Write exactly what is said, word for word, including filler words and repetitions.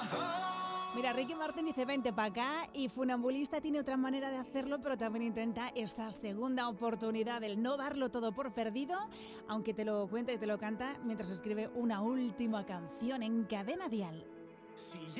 Mira, Ricky Martin dice vente para acá y Funambulista tiene otra manera de hacerlo, pero también intenta esa segunda oportunidad, el no darlo todo por perdido, aunque te lo cuenta y te lo canta mientras escribe una última canción en Cadena Dial. Si